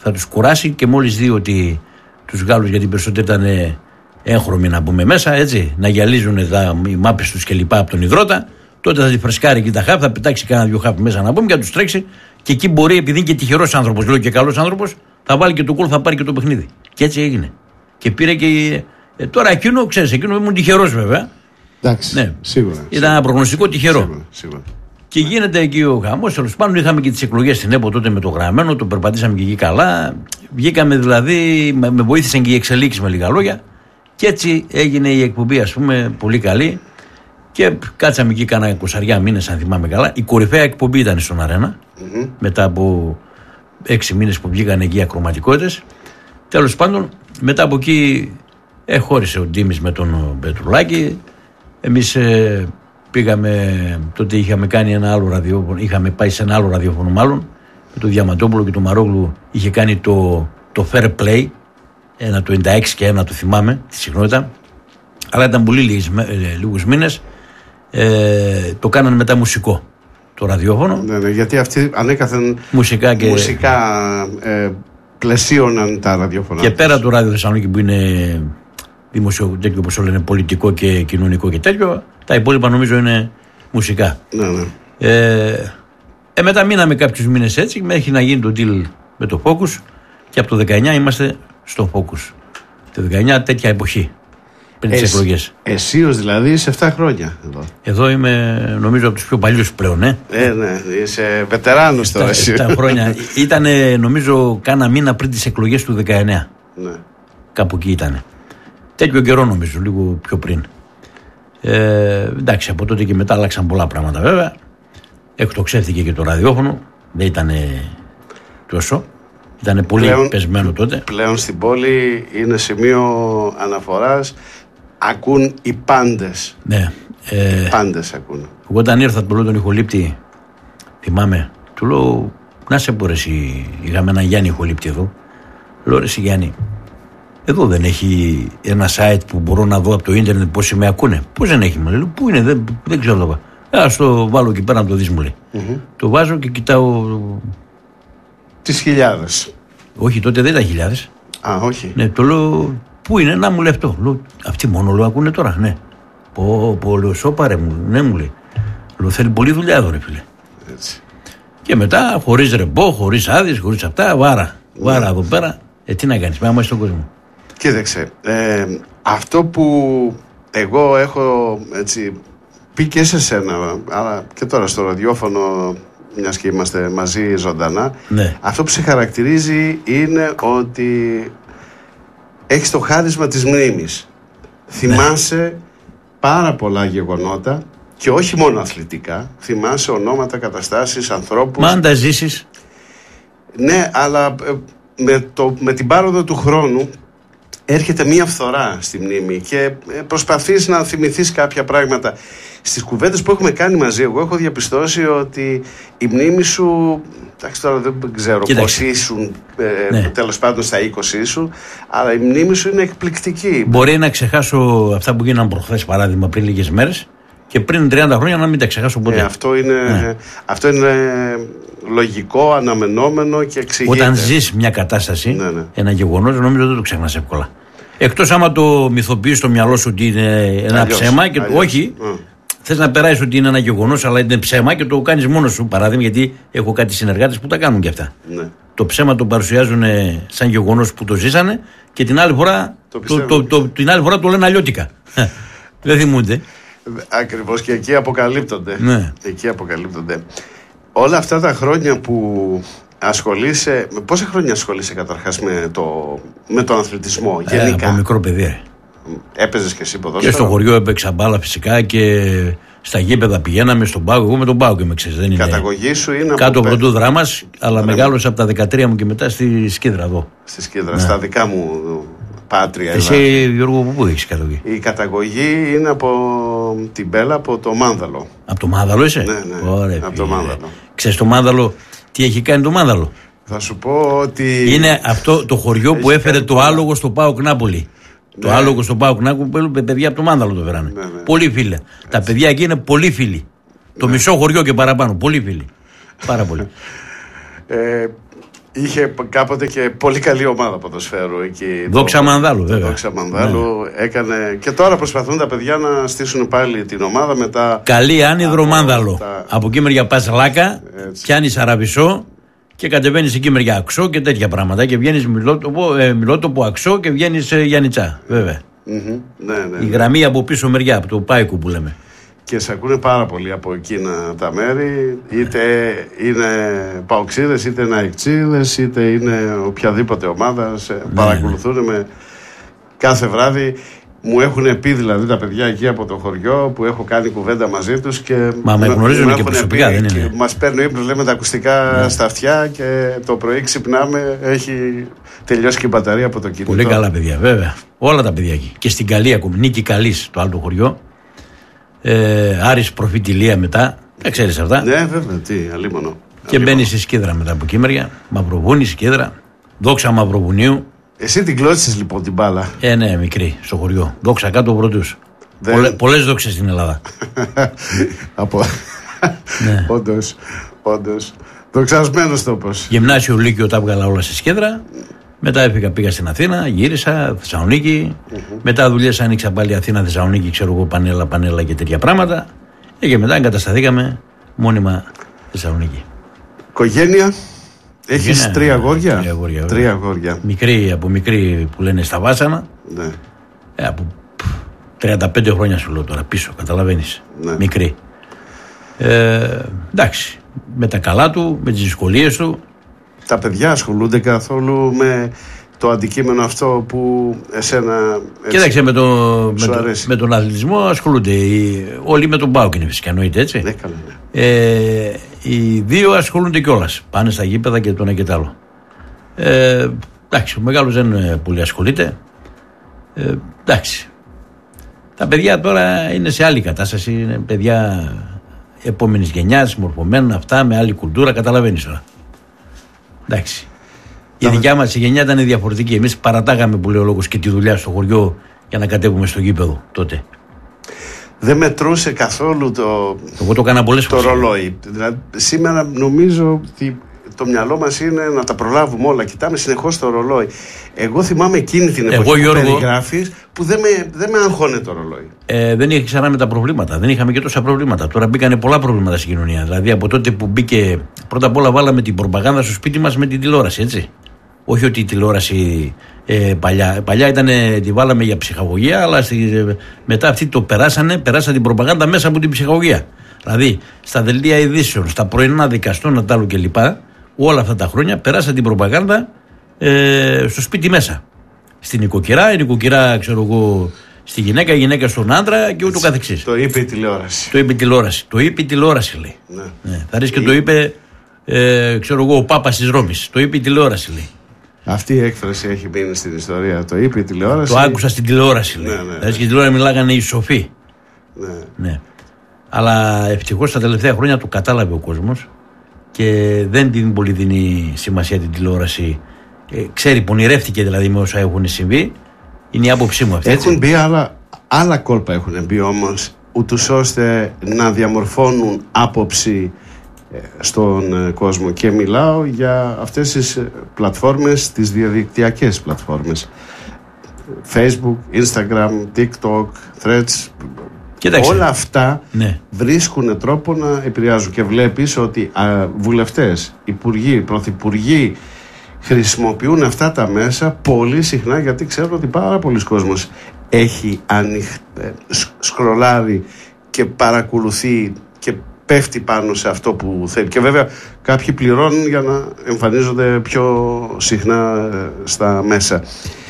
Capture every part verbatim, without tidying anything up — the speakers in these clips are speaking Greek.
θα τους κουράσει και μόλις δει ότι τους Γάλλους, γιατί περισσότεροι ήταν έγχρωμοι να μπούμε μέσα, έτσι, να γυαλίζουν τα, οι μάπες τους και λοιπά από τον υδρότα, τότε θα τη φρεσκάρει εκεί τα χάπ, θα πετάξει κανένα δυο χάπ μέσα να πούμε και θα τους τρέξει. Και εκεί μπορεί, επειδή είναι και τυχερός άνθρωπος, λέω και καλός άνθρωπος, θα βάλει και το κόλ, θα πάρει και το παιχνίδι. Και έτσι έγινε. Και πήρε και. Ε, τώρα εκείνο, ξέρεις, εκείνο ήμουν τυχερός βέβαια. Εντάξει. Ναι. Σίγουρα. Ήταν σίγουρα. Ένα προγνωστικό τυχερό. Σίγουρα, σίγουρα. Και γίνεται εκεί ο χαμός. Τέλος πάντων, είχαμε και τις εκλογές στην ΕΠΟ τότε με το γραμμένο, το περπατήσαμε και εκεί καλά. Βγήκαμε δηλαδή, με βοήθησαν και οι εξελίξεις με λίγα λόγια. Και έτσι έγινε η εκπομπή, ας πούμε, πολύ καλή. Και κάτσαμε εκεί κάνα εικοσαριά μήνες, αν θυμάμαι καλά. Η κορυφαία εκπομπή ήταν στον Αρένα. Mm-hmm. Μετά από έξι μήνες που βγήκαν εκεί οι ακροματικότητες. Τέλος πάντων, μετά από εκεί εχώρισε ο Ντίμης με τον Πετρουλάκη. Εμείς ε, πήγαμε, τότε είχαμε κάνει ένα άλλο ραδιόφωνο, είχαμε πάει σε ένα άλλο ραδιόφωνο μάλλον, με τον Διαμαντόπουλο και τον Μαρόγλου, είχε κάνει το, το Fair Play, ένα το ενενήντα έξι και ένα το θυμάμαι, τη συχνότητα, αλλά ήταν πολύ λίγους, λίγους μήνες, ε, το κάνανε μετά μουσικό το ραδιόφωνο. Ναι, ναι, γιατί αυτοί ανέκαθεν μουσικά, και, μουσικά ε, πλαισίωναν τα ραδιόφωνα. Και πέρα του Ράδιο Θεσσαλονίκη που είναι δημοσιο, τέτοιο όπως το λένε, πολιτικό και κοινωνικό και τέτοιο, τα υπόλοιπα νομίζω είναι μουσικά. Ναι, ναι. Ε, ε, μετά μείναμε κάποιους μήνες έτσι, μέχρι να γίνει το deal με το Focus και από το δεκαεννιά είμαστε στο Focus. Το δεκαεννιά τέτοια εποχή, πριν τις εκλογές. Εσείως δηλαδή σε επτά χρόνια εδώ. Εδώ είμαι νομίζω από τους πιο παλιούς πλέον, ε. Ε, ναι, είσαι βετεράνος τώρα εσύ. επτά χρόνια. Ήταν νομίζω κάνα μήνα πριν τις εκλογές του δεκαεννιά. Ναι. Κάπου εκεί ήταν. Τέτοιο καιρό νομίζω, λίγο πιο πριν. Ε, εντάξει, από τότε και μετά άλλαξαν πολλά πράγματα βέβαια. Εκτοξεύτηκε και το ραδιόφωνο. Δεν ήταν τόσο. Ήταν πολύ πλέον, πεσμένο τότε. Πλέον στην πόλη είναι σημείο αναφοράς. Ακούν οι πάντες. Ναι. Ε, οι πάντες ακούν. Εγώ όταν ήρθα του λέω τον ηχολήπτη, θυμάμαι, του λέω να σε πω ρε εσύ, είχαμε έναν Γιάννη ηχολήπτη εδώ. Λέω ρε εσύ Γιάννη, εδώ δεν έχει ένα site που μπορώ να δω από το ίντερνετ πόσοι με ακούνε? Πώς δεν έχει? Μου λέει, πού είναι, δεν, δεν ξέρω το βάλω. Ας το βάλω εκεί πέρα να το δεις, μου λέει. Mm-hmm. Το βάζω και κοιτάω. Τις χιλιάδες. Όχι, τότε δεν ήταν χιλιάδες. Α, όχι. Ναι, το λέω, πού είναι, να μου λέει αυτό. Λέω, αυτοί μόνο λέω ακούνε τώρα, ναι. Πω, πω, λέω, σώπαρε μου, ναι μου λέει. Λέω, θέλει πολλή δουλειά εδώ ρε φίλε. Έτσι. Και μετά, χωρίς ρεμπό, χωρίς άδειες, χωρίς αυτά, βάρα. Βάρα εδώ πέρα. Ε, τι να κάνεις, πάμε μέσα στον κόσμο. Κοίταξε, ε, αυτό που εγώ έχω έτσι πει και σε σένα, αλλά και τώρα στο ραδιόφωνο, μιας και είμαστε μαζί ζωντανά, ναι. Αυτό που σε χαρακτηρίζει είναι ότι έχεις το χάρισμα της μνήμης. Ναι. Θυμάσαι πάρα πολλά γεγονότα και όχι μόνο αθλητικά. Θυμάσαι ονόματα, καταστάσεις, ανθρώπους. Μα αν τα ζήσεις. Ναι, αλλά με, το, με την πάροδο του χρόνου έρχεται μία φθορά στη μνήμη και προσπαθείς να θυμηθείς κάποια πράγματα. Στις κουβέντες που έχουμε κάνει μαζί, εγώ έχω διαπιστώσει ότι η μνήμη σου, εντάξει τώρα δεν ξέρω πώς ήσουν, ε, ναι. τέλος πάντων στα είκοσι σου, αλλά η μνήμη σου είναι εκπληκτική. Μπορεί να ξεχάσω αυτά που γίνανε προχθές, παράδειγμα, πριν λίγες μέρες, και πριν τριάντα χρόνια να μην τα ξεχάσω ποτέ. Ε, αυτό, είναι, ναι. αυτό είναι λογικό, αναμενόμενο και εξηγείται. Όταν ζεις μια κατάσταση, ναι, ναι. ένα γεγονός, νομίζω δεν το ξεχνάς εύκολα. Εκτός άμα το μυθοποιείς στο μυαλό σου ότι είναι ένα αλλιώς, ψέμα και αλλιώς, όχι. Mm. Θες να περάσεις ότι είναι ένα γεγονός, αλλά είναι ψέμα και το κάνεις μόνος σου. Παράδειγμα, γιατί έχω κάτι συνεργάτες που τα κάνουν και αυτά. Ναι. Το ψέμα το παρουσιάζουν σαν γεγονός που το ζήσανε και την άλλη φορά το, το, το, το, την άλλη φορά το λένε αλλιώτικα. Δεν θυμούνται. Ακριβώς, και εκεί αποκαλύπτονται. Ναι. Εκεί αποκαλύπτονται. Όλα αυτά τα χρόνια που ασχολείσαι. Πόσα χρόνια ασχολείσαι καταρχάς με, το, με τον αθλητισμό ε, γενικά? Από μικρό παιδί. Έπαιζες και εσύ ποδόσφαιρο? Και στο χωριό έπαιξα μπάλα φυσικά και στα γήπεδα πηγαίναμε στον Πάο. Εγώ με τον Πάο και με ξέρεις. Δεν η καταγωγή σου είναι κάτω από πρωτού Δράμας, αλλά μεγάλωσα από τα δεκατρία μου και μετά στη Σκίδρα εδώ. Στη Σκίδρα, ναι. Στα δικά μου πάτρια. Εσύ, εδώ. Γιώργο, πού έχεις καταγωγή? Η καταγωγή είναι από την Πέλα, από το Μάνδαλο. Από το Μάνδαλο είσαι? Ναι, ναι. Ωραία, από το Μάνδαλο. Ξέρεις το Μάνδαλο, τι έχει κάνει το Μάνδαλο? Θα σου πω ότι. Είναι αυτό το χωριό που έφερε το άλογο στο ΠΑΟΚ Νάπολη. Ναι. Το άλογο στο ΠΑΟΚ Νάπολη, παιδιά από το Μάνδαλο το φέρανε. Ναι, ναι. Πολύ φίλοι. Τα παιδιά εκεί είναι πολύ φίλοι. Το ναι. μισό χωριό και παραπάνω. Πολύ φίλοι. Πάρα πολύ. ε, Είχε κάποτε και πολύ καλή ομάδα ποδοσφαίρου εκεί. Δόξα το, Μανδάλου, βέβαια. Δόξα Μανδάλου ναι. έκανε. Και τώρα προσπαθούν τα παιδιά να στήσουν πάλι την ομάδα μετά. Καλή άνυδρο Μάνδαλο. Τα... Από εκεί μεριά πας Λάκα, πιάνει Αραβισσό και κατεβαίνει εκεί μεριά Αξό και τέτοια πράγματα. Και βγαίνει Μιλότοπο, ε, Μιλότοπο Αξό και βγαίνει ε, Γιαννιτσά, βέβαια. Mm-hmm. Ναι, ναι, ναι. Η γραμμή από πίσω μεριά, από το Πάικου που λέμε. Και σε ακούνε πάρα πολύ από εκείνα τα μέρη, είτε είναι παοξίδες, είτε είναι αεξίδες, είτε είναι οποιαδήποτε ομάδα. Σε ναι, παρακολουθούν ναι. με κάθε βράδυ. Μου έχουν πει δηλαδή τα παιδιά εκεί από το χωριό που έχω κάνει κουβέντα μαζί τους και μα με γνωρίζουν και προσωπικά, πει, δεν είναι. Μας παίρνουν ύπνος, λέμε τα ακουστικά ναι. στα αυτιά και το πρωί ξυπνάμε, έχει τελειώσει και η μπαταρία από το κινητό. Πολύ καλά παιδιά, βέβαια. Όλα τα παιδιά εκεί. Και στην Καλή ακόμη, Νίκη Καλής, το άλλο χωριό. Ε, Άρης Προφητηλία μετά. Δεν ξέρεις αυτά. Ναι, βέβαια, τι, αλίμονο. Και μπαίνει στη Σκίδρα μετά από Κίμερια. Μαυροβούνη, Σκίδρα. Δόξα Μαυροβουνίου. Εσύ την κλώτσες λοιπόν την μπάλα. Ε, ναι, μικρή, στο χωριό. Δόξα κάτω πρωτούς. Δεν... Πολλέ, πολλές δόξες στην Ελλάδα. Από. Ναι. Όντως, όντως. Δοξασμένος τόπος. Γυμνάσιο Λύκειο τα έβγαλα όλα στη Σκίδρα. Μετά έφυγα, πήγα στην Αθήνα, γύρισα, Θεσσαλονίκη. Mm-hmm. Μετά δουλειές άνοιξα πάλι Αθήνα, Θεσσαλονίκη, ξέρω εγώ, πανέλα, πανέλα και τέτοια πράγματα. Και μετά εγκατασταθήκαμε μόνιμα Θεσσαλονίκη. Οικογένεια, έχεις ναι, τρία αγόρια. Τρία αγόρια. Τρία αγόρια. Μικρή, από μικρή που λένε στα βάσανα. Ναι. Ε, από τριάντα πέντε χρόνια σου λέω τώρα πίσω, καταλαβαίνεις. Ναι. Μικρή. Ε, εντάξει, με τα καλά του, με τις δυσκολίες του. Τα παιδιά ασχολούνται καθόλου με το αντικείμενο αυτό που εσένα έτσι, κοίταξε με, το, με, το, με τον αθλητισμό ασχολούνται οι, όλοι με τον ΠΑΟΚ είναι φυσικά εννοείται έτσι ναι, καλά, ναι. Ε, οι δύο ασχολούνται κιόλας, πάνε στα γήπεδα και το ένα και το άλλο. ε, εντάξει, ο μεγάλος δεν πολύ ασχολείται. ε, εντάξει, τα παιδιά τώρα είναι σε άλλη κατάσταση, είναι παιδιά επόμενης γενιάς, μορφωμένα αυτά με άλλη κουλτούρα, καταλαβαίνεις τώρα. Εντάξει. Η δικιά μας η γενιά ήταν διαφορετική. Εμείς παρατάγαμε που λέει ο λόγος και τη δουλειά στο χωριό για να κατέβουμε στο γήπεδο τότε. Δεν μετρούσε καθόλου το, Εγώ το, έκανα πολλές το ρολόι. Δηλαδή, σήμερα νομίζω ότι το μυαλό μας είναι να τα προλάβουμε όλα. Κοιτάμε συνεχώς το ρολόι. Εγώ θυμάμαι εκείνη την εποχή Εγώ, που Γιώργο, περιγράφεις που δεν με, δεν με αγχώνε το ρολόι. Ε, δεν είχε ξανά με τα προβλήματα. Δεν είχαμε και τόσα προβλήματα. Τώρα μπήκανε πολλά προβλήματα στην κοινωνία. Δηλαδή από τότε που μπήκε. Πρώτα απ' όλα βάλαμε την προπαγάνδα στο σπίτι μας με την τηλεόραση, έτσι. Όχι ότι η τηλεόραση ε, παλιά. Παλιά ήταν, τη βάλαμε για ψυχαγωγία, αλλά στη, μετά αυτοί το περάσανε, περάσανε την προπαγάνδα μέσα από την ψυχαγωγία. Δηλαδή στα δελτία ειδήσεων, στα πρωινά δικαστών, Νατάλου κλπ. Όλα αυτά τα χρόνια περάσανε την προπαγάνδα ε, στο σπίτι μέσα. Στην οικοκυρά, η νοικοκυρά, ξέρω εγώ, στη γυναίκα, η γυναίκα στον άντρα και ούτω καθεξής. Το είπε η τηλεόραση. Το είπε η τηλεόραση. Το είπε η τηλεόραση, λέει. Ναι. Ναι. Θα ρίξει και το είπε, ε, ξέρω εγώ, ο Πάπας της Ρώμης. Το είπε η τηλεόραση, λέει. Αυτή η έκφραση έχει μείνει στην ιστορία. Το είπε η τηλεόραση. Το άκουσα στην τηλεόραση, λέει. Ναι, ναι, ναι. Θα ρίξει και την τηλεόραση μιλάγανε οι σοφοί. Ναι. Ναι. Αλλά ευτυχώς τα τελευταία χρόνια το κατάλαβε ο κόσμος και δεν την πολύ δίνει σημασία την τηλεόραση. Ε, ξέρει, πονηρεύτηκε δηλαδή με όσα έχουν συμβεί. Είναι η άποψή μου αυτή. Έχουν έτσι. μπει άλλα, άλλα κόλπα έχουν μπει όμως, ούτως ώστε να διαμορφώνουν άποψη στον κόσμο. Και μιλάω για αυτές τις πλατφόρμες, τις διαδικτυακές πλατφόρμες. Facebook, Instagram, TikTok, Threads. Κοίταξε. Όλα αυτά ναι. βρίσκουν τρόπο να επηρεάζουν. Και βλέπεις ότι α, βουλευτές, υπουργοί, πρωθυπουργοί χρησιμοποιούν αυτά τα μέσα πολύ συχνά, γιατί ξέρουν ότι πάρα πολλοί κόσμος έχει ανοιχ... σκρολάρει και παρακολουθεί και πέφτει πάνω σε αυτό που θέλει. Και βέβαια κάποιοι πληρώνουν για να εμφανίζονται πιο συχνά στα μέσα.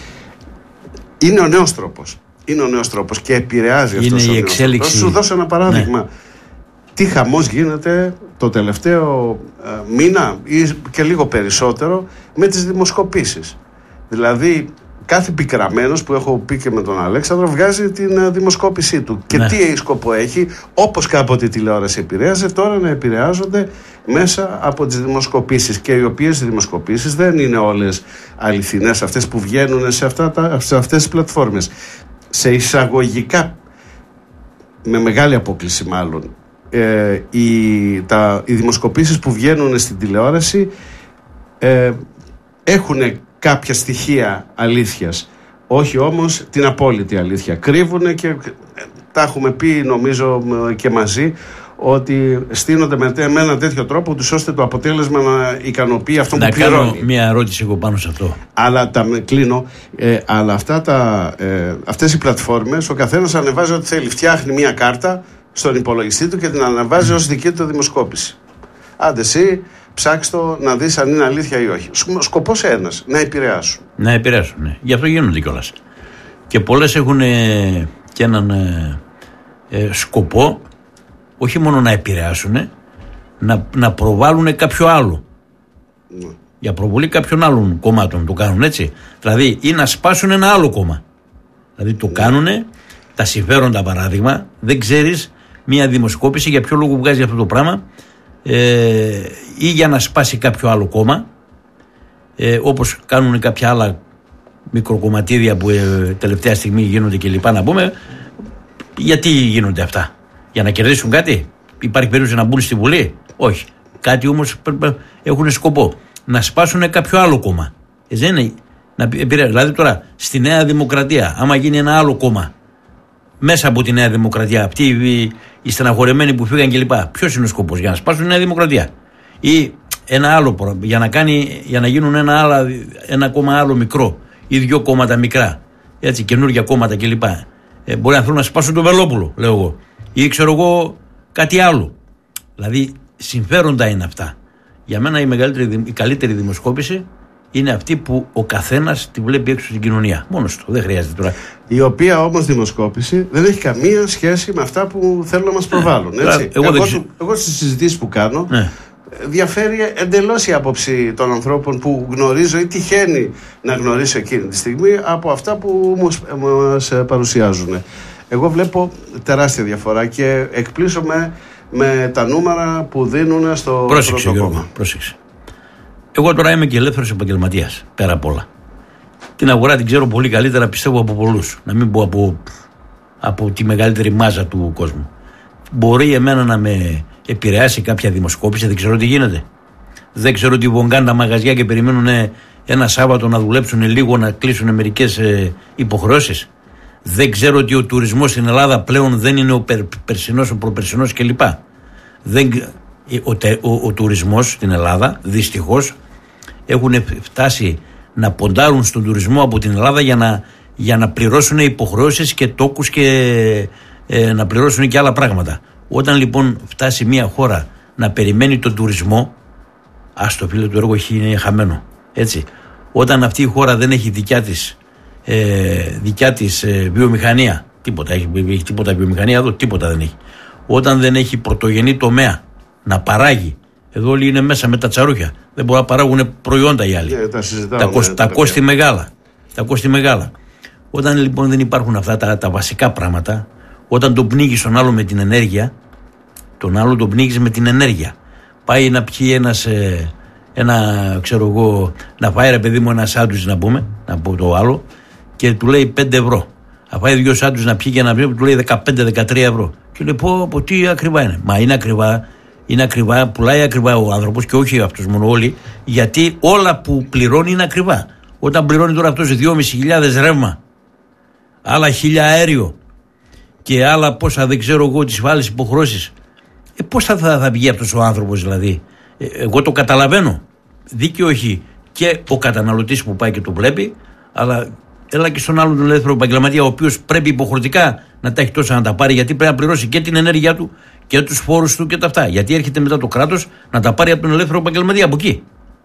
Είναι ο νέος τρόπος. Είναι ο νέος τρόπος και επηρεάζει είναι αυτός η ο νέος εξέλιξη. τρόπος. Σου δώσω ένα παράδειγμα. Ναι. Τι χαμός γίνεται το τελευταίο ε, μήνα ή και λίγο περισσότερο με τις δημοσκοπήσεις. Δηλαδή κάθε πικραμένος, που έχω πει και με τον Αλέξανδρο, βγάζει την uh, δημοσκόπησή του. Και ναι. τι σκοπό έχει, όπως κάποτε η τηλεόραση επηρέαζε, τώρα να επηρεάζονται μέσα από τις δημοσκοπήσεις. Και οι οποίες δημοσκοπήσεις δεν είναι όλες αληθινές, αυτές που βγαίνουν σε, αυτά τα, σε αυτές τις πλατφόρμες. Σε εισαγωγικά, με μεγάλη απόκληση μάλλον, ε, οι, τα, οι δημοσκοπήσεις που βγαίνουν στην τηλεόραση ε, έχουν κάποια στοιχεία αλήθειας, όχι όμως την απόλυτη αλήθεια. Κρύβουν και τα έχουμε πει νομίζω και μαζί, ότι στείνονται με έναν τέτοιο τρόπο τους ώστε το αποτέλεσμα να ικανοποιεί αυτό να που πληρώνει. Να κάνω μια ερώτηση εγώ πάνω σε αυτό. Αλλά τα, κλείνω, ε, αλλά αυτά τα, ε, αυτές οι πλατφόρμες, ο καθένας ανεβάζει ό,τι θέλει. Φτιάχνει μια κάρτα στον υπολογιστή του και την ανεβάζει mm. ως δική του δημοσκόπηση. Άντε εσύ ψάξτε το να δεις αν είναι αλήθεια ή όχι. Σκοπός ένας, να επηρεάσουν. Να επηρεάσουν, ναι. Γι' αυτό γίνονται κιόλας. Και πολλές έχουν ε, και έναν ε, ε, σκοπό, όχι μόνο να επηρεάσουν, να, να προβάλλουν κάποιο άλλο. Ναι. Για προβολή κάποιων άλλων κομμάτων το κάνουν, έτσι. Δηλαδή, ή να σπάσουν ένα άλλο κόμμα. Δηλαδή, το ναι. κάνουν, τα συμφέροντα παράδειγμα, δεν ξέρεις μια δημοσκόπηση για ποιο λόγο βγάζει αυτό το πράγμα, ε, ή για να σπάσει κάποιο άλλο κόμμα, ε, όπως κάνουν κάποια άλλα μικροκομματίδια που ε, τελευταία στιγμή γίνονται και λοιπά, να πούμε. Γιατί γίνονται αυτά? Για να κερδίσουν κάτι? Υπάρχει περίπτωση να μπουν στη Βουλή? Όχι. Κάτι όμως έχουν σκοπό. Να σπάσουν κάποιο άλλο κόμμα. Ε, δεν είναι, να, δηλαδή τώρα στη Νέα Δημοκρατία, άμα γίνει ένα άλλο κόμμα μέσα από τη Νέα Δημοκρατία, αυτοί οι, οι στεναχωρεμένοι που φύγαν κλπ. Ποιος είναι ο σκοπός? Για να σπάσουν τη Νέα Δημοκρατία. Ή ένα άλλο, για να, κάνει, για να γίνουν ένα, άλλο, ένα κόμμα άλλο μικρό ή δύο κόμματα μικρά. Έτσι, καινούργια κόμματα κλπ. Ε, μπορεί να θέλουν να σπάσουν τον Βελόπουλο, λέω εγώ. Ή ξέρω εγώ κάτι άλλο. Δηλαδή συμφέροντα είναι αυτά. Για μένα η, μεγαλύτερη, η καλύτερη δημοσκόπηση είναι αυτή που ο καθένας τη βλέπει έξω στην κοινωνία. Μόνος του, δεν χρειάζεται τώρα. Η οποία όμως δημοσκόπηση δεν έχει καμία σχέση με αυτά που θέλουν να μας προβάλλουν. Έτσι. Ναι, εγώ, εγώ, εγώ, εγώ στις συζητήσεις που κάνω, ναι, διαφέρει εντελώς η άποψη των ανθρώπων που γνωρίζω ή τυχαίνει να γνωρίσω εκείνη τη στιγμή από αυτά που μας παρουσιάζουν. Εγώ βλέπω τεράστια διαφορά και εκπλήσωμαι με τα νούμερα που δίνουν στο πρόσεξε, Γιώργο, πρόσεξε. Εγώ τώρα είμαι και ελεύθερος επαγγελματίας, πέρα απ' όλα. Την αγορά την ξέρω πολύ καλύτερα, πιστεύω, από πολλούς. Να μην πω από, από τη μεγαλύτερη μάζα του κόσμου. Μπορεί εμένα να με επηρεάσει κάποια δημοσκόπηση, δεν ξέρω τι γίνεται. Δεν ξέρω ότι βογκάνε τα μαγαζιά και περιμένουν ένα Σάββατο να δουλέψουν λίγο, να κλείσουν μερικές ε, υποχρεώσεις. Δεν ξέρω ότι ο τουρισμός στην Ελλάδα πλέον δεν είναι ο περ, περσινός, ο προπερσινός κλπ. Δεν, ο, ο, ο τουρισμός στην Ελλάδα, δυστυχώς, έχουν φτάσει να ποντάρουν στον τουρισμό από την Ελλάδα για να, για να πληρώσουν υποχρεώσεις και τόκους και ε, να πληρώσουν και άλλα πράγματα. Όταν λοιπόν φτάσει μια χώρα να περιμένει τον τουρισμό, ας το φίλε, το έργο είναι χαμένο. Έτσι. Όταν αυτή η χώρα δεν έχει δικιά της Ε, δικιά της ε, βιομηχανία, τίποτα έχει, έχει τίποτα βιομηχανία εδώ, τίποτα δεν έχει. Όταν δεν έχει πρωτογενή τομέα να παράγει, εδώ όλοι είναι μέσα με τα τσαρούχια, δεν μπορούν να παράγουν προϊόντα οι άλλοι. Yeah, τα συζητάω, τα, ναι, κόστη, τα, κόστη μεγάλα, τα κόστη μεγάλα. Όταν λοιπόν δεν υπάρχουν αυτά τα, τα βασικά πράγματα, όταν τον πνίγεις τον άλλο με την ενέργεια, τον άλλο τον πνίγεις με την ενέργεια. Πάει να πιει ένας ε, ένα, ξέρω εγώ, να φάει ρε παιδί μου ένα σάντουιτς, να πούμε, να πω το άλλο, και του λέει πέντε ευρώ. Θα φάει δύο σάντουιτς να πιει και να πει, του λέει δεκαπέντε δεκατρία ευρώ. Και λέει πω, πω τι ακριβά είναι. Μα είναι ακριβά, είναι ακριβά, πουλάει ακριβά ο άνθρωπος και όχι αυτός μόνο, όλοι, γιατί όλα που πληρώνει είναι ακριβά. Όταν πληρώνει τώρα αυτός δυόμισι χιλιάδες ρεύμα, άλλα χίλια αέριο και άλλα πόσα δεν ξέρω εγώ τις άλλες υποχρώσεις, ε, πώς θα, θα, θα βγει αυτός ο άνθρωπος δηλαδή? Ε, εγώ το καταλαβαίνω. Δίκαιο όχι και ο καταναλωτής που πάει και το βλέπει, αλλά έλα και στον άλλον τον ελεύθερο επαγγελματία, ο οποίος πρέπει υποχρεωτικά να τα έχει τόσα να τα πάρει, γιατί πρέπει να πληρώσει και την ενέργειά του και τους φόρους του και τα αυτά. Γιατί έρχεται μετά το κράτος να τα πάρει από τον ελεύθερο επαγγελματία από εκεί.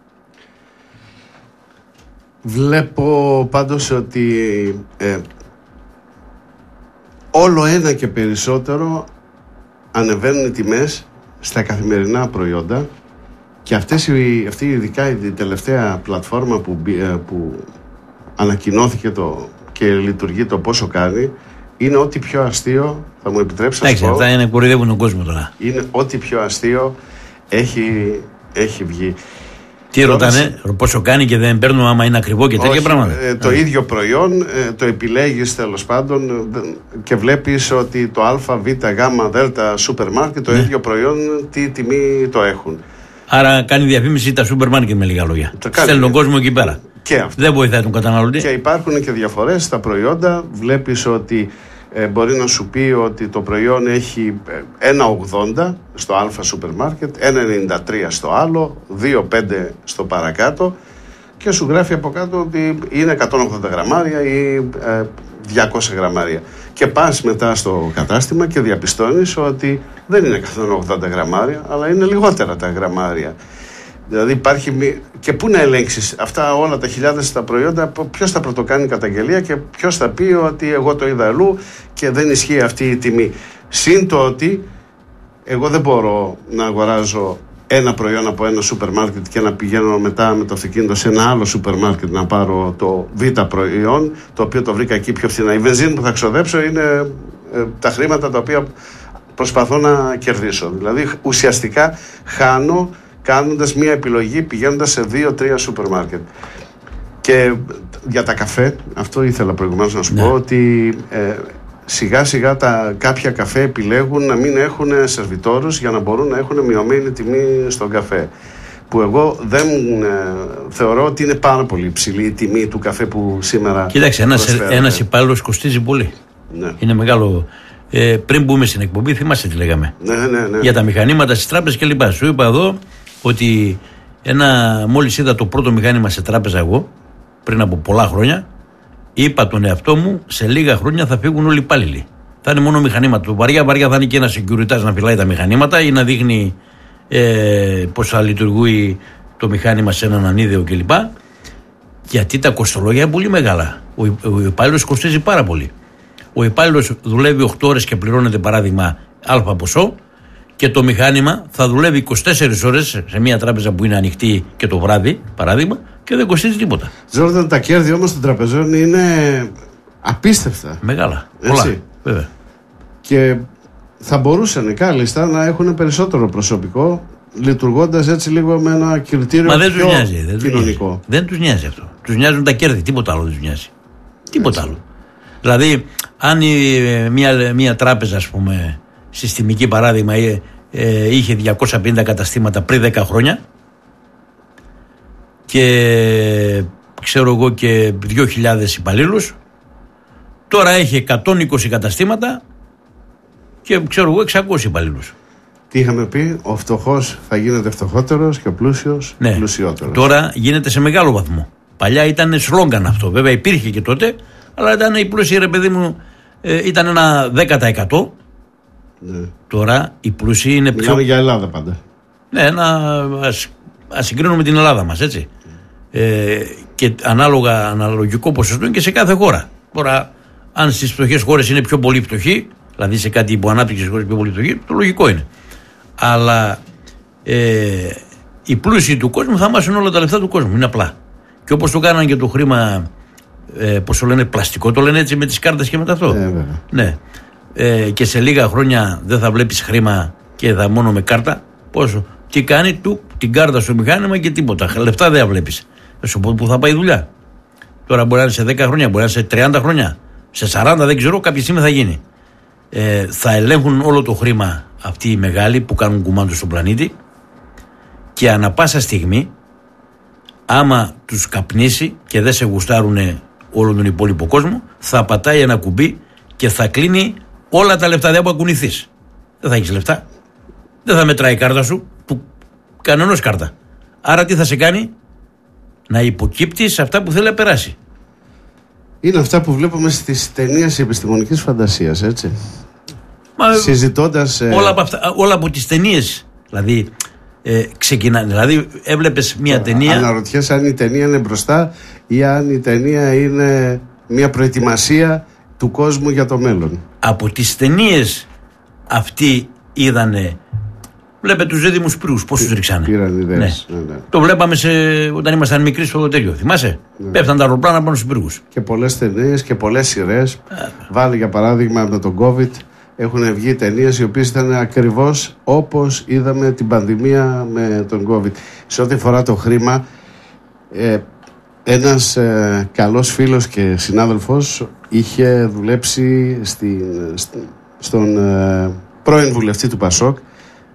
Βλέπω πάντως ότι ε, όλο ένα και περισσότερο ανεβαίνουν οι τιμές στα καθημερινά προϊόντα και αυτές οι, αυτή ειδικά η τελευταία πλατφόρμα που, που ανακοινώθηκε το, και λειτουργεί το πόσο κάνει, είναι ό,τι πιο αστείο, θα μου επιτρέψει να σου πω. Αυτά είναι, κοροϊδεύουν τον κόσμο τώρα. Είναι ό,τι πιο αστείο έχει, έχει βγει. Τι ρωτάνε, πόσο κάνει και δεν παίρνουμε άμα είναι ακριβό και τέτοια όχι, πράγματα. Ε, το ε. ίδιο προϊόν, ε, το επιλέγεις τέλος πάντων ε, και βλέπεις ότι το Α, Β, Γ, Δ, σούπερ μάρκετ, το ναι. ίδιο προϊόν, τι τιμή το έχουν. Άρα κάνει διαφήμιση τα σούπερ μάρκετ με λίγα λόγια. Στέλνει τον κόσμο εκεί πέρα. Δεν βοηθάει τον καταναλωτή. Και υπάρχουν και διαφορές στα προϊόντα. Βλέπεις ότι ε, μπορεί να σου πει ότι το προϊόν έχει ένα ογδόντα στο α σούπερ μάρκετ, ένα ενενήντα τρία στο άλλο, δύο πέντε στο παρακάτω και σου γράφει από κάτω ότι είναι εκατόν ογδόντα γραμμάρια ή ε, διακόσια γραμμάρια. Και πας μετά στο κατάστημα και διαπιστώνεις ότι δεν είναι εκατόν ογδόντα γραμμάρια, αλλά είναι λιγότερα τα γραμμάρια. Δηλαδή υπάρχει μη... και πού να ελέγξεις αυτά όλα τα χιλιάδες τα προϊόντα, ποιος θα πρωτοκάνει καταγγελία και ποιος θα πει ότι εγώ το είδα αλλού και δεν ισχύει αυτή η τιμή. Συν το ότι εγώ δεν μπορώ να αγοράζω ένα προϊόν από ένα σούπερ μάρκετ και να πηγαίνω μετά με το αυτοκίνητο σε ένα άλλο σούπερ μάρκετ να πάρω το β προϊόν, το οποίο το βρήκα εκεί πιο φθηνά. Η βενζίνη που θα ξοδέψω είναι ε, τα χρήματα τα οποία προσπαθώ να κερδίσω. Δηλαδή ουσιαστικά χάνω κάνοντας μία επιλογή πηγαίνοντας σε δύο τρία σούπερ μάρκετ. Και για τα καφέ, αυτό ήθελα προηγουμένως να σου ναι. πω, ότι ε, σιγά σιγά τα κάποια καφέ επιλέγουν να μην έχουν σερβιτόρους για να μπορούν να έχουν μειωμένη τιμή στον καφέ. Που εγώ δεν ε, θεωρώ ότι είναι πάρα πολύ υψηλή η τιμή του καφέ που σήμερα. Κοίταξε, ένας, ένας υπάλληλος κοστίζει πολύ. Ναι. Είναι μεγάλο. Ε, πριν μπούμε στην εκπομπή, θυμάσαι τι λέγαμε. Ναι, ναι, ναι. Για τα μηχανήματα στις τράπεζες κλπ. Σου είπα εδώ ότι ένα, μόλις είδα το πρώτο μηχάνημα σε τράπεζα εγώ, πριν από πολλά χρόνια, είπα τον εαυτό μου, σε λίγα χρόνια θα φύγουν όλοι οι υπάλληλοι. Θα είναι μόνο μηχανήματα. Το βαριά βαριά θα είναι και ένα securitas να φυλάει τα μηχανήματα ή να δείχνει ε, πώς θα λειτουργεί το μηχάνημα σε έναν ανίδεο κλπ. Γιατί τα κοστολόγια είναι πολύ μεγάλα. Ο, ο υπάλληλος κοστίζει πάρα πολύ. Ο υπάλληλος δουλεύει οκτώ ώρες και πληρώνεται παράδειγμα α ποσό και το μηχάνημα θα δουλεύει είκοσι τέσσερις ώρες σε μια τράπεζα που είναι ανοιχτή και το βράδυ παράδειγμα και δεν κοστίζει τίποτα. Τζόρνταν, τα κέρδη όμως των τραπεζών είναι απίστευτα. Μεγάλα. Πολλά, βέβαια. Και θα μπορούσαν κάλλιστα να έχουν περισσότερο προσωπικό λειτουργώντας έτσι λίγο με ένα κριτήριο Μα δεν πιο τους νοιάζει, δεν κοινωνικό. Τους δεν τους νοιάζει αυτό. Τους νοιάζουν τα κέρδη, τίποτα άλλο δεν τους νοιάζει. Τίποτα έτσι. Άλλο. Δηλαδή, αν η, μια, μια τράπεζα, ας πούμε, συστημική παράδειγμα, ε, ε, είχε διακόσια πενήντα καταστήματα πριν δέκα χρόνια και ξέρω εγώ και δύο χιλιάδες υπαλλήλους, τώρα έχει εκατόν είκοσι καταστήματα και ξέρω εγώ εξακόσιους υπαλλήλους. Τι είχαμε πει, ο φτωχός θα γίνεται φτωχότερος και ο πλούσιος ναι. πλουσιότερος. Τώρα γίνεται σε μεγάλο βαθμό. Παλιά ήταν σλόγγαν αυτό, βέβαια υπήρχε και τότε, αλλά ήταν οι πλούσιοι, ρε παιδί μου, ε, ήταν ένα δέκα τοις εκατό. Ναι. Τώρα οι πλούσιοι είναι πιο. Μιλάμε για Ελλάδα πάντα. Ναι, να ας, ας συγκρίνουμε την Ελλάδα μας, έτσι. Ε, και ανάλογα, αναλογικό ποσοστό είναι και σε κάθε χώρα. Τώρα, αν στις φτωχές χώρες είναι πιο πολύ φτωχοί, δηλαδή σε κάτι υποανάπτυξης χώρες πιο πολύ φτωχοί, το λογικό είναι. Αλλά ε, οι πλούσιοι του κόσμου θα μάσουν όλα τα λεφτά του κόσμου. Είναι απλά. Και όπως το κάνανε και το χρήμα. Ε, πώς το λένε, πλαστικό, το λένε έτσι με τις κάρτες και με αυτό. Ε, ναι. Ε, και σε λίγα χρόνια δεν θα βλέπεις χρήμα και θα μόνο με κάρτα. Πόσο, τι κάνει, του, την κάρτα στο μηχάνημα και τίποτα. Λεφτά δεν θα βλέπεις. Θα σου πω που θα πάει η δουλειά. Τώρα μπορεί να είναι σε δέκα χρόνια, μπορεί να είναι σε τριάντα χρόνια, σε σαράντα, δεν ξέρω, κάποια στιγμή θα γίνει. Ε, θα ελέγχουν όλο το χρήμα αυτοί οι μεγάλοι που κάνουν κουμάντο στον πλανήτη και ανα πάσα στιγμή, άμα τους καπνίσει και δεν σε γουστάρουνε όλο τον υπόλοιπο κόσμο, θα πατάει ένα κουμπί και θα κλείνει όλα τα λεφτά. Δεν θα ακουνηθείς. Δεν θα έχεις λεφτά. Δεν θα μετράει η κάρτα σου, που κανένας κάρτα. Άρα τι θα σε κάνει? Να υποκύπτεις αυτά που θέλει να περάσει. Είναι αυτά που βλέπουμε στις ταινίες επιστημονικής φαντασίας, έτσι. Μα, συζητώντας όλα, από αυτά, όλα από τις ταινίες δηλαδή ε, ξεκινάνε. Δηλαδή έβλεπες μια ταινία. Αναρωτιέσαι αν η ταινία είναι μπροστά ή αν η ταινία είναι μια προετοιμασία του κόσμου για το μέλλον. Από τις ταινίες αυτοί είδανε. Βλέπετε τους δίδυμους πύργους, πόσους ρίξανε. Πήραν ιδέες. Ναι. Ναι, ναι. Το βλέπαμε σε, όταν ήμασταν μικροί στο τέτοιο. Θυμάσαι. Ναι. Πέφταν τα αεροπλάνα πάνω στους πύργους. Και πολλές ταινίες και πολλές σειρές. Βάλει για παράδειγμα με τον COVID. Έχουν βγει ταινίες οι οποίες ήταν ακριβώς όπως είδαμε την πανδημία με τον COVID. Σε ό,τι αφορά το χρήμα, ε, ένας ε, καλός φίλος και συνάδελφος είχε δουλέψει στη, στη, στον ε, πρώην βουλευτή του Πασόκ,